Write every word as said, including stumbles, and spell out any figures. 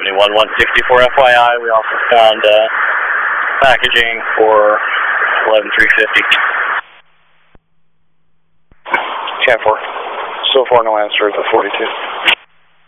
seventy-one one sixty-four F Y I. We also found uh, packaging for eleven three fifty. ten four. Still four, no answer at the forty-two.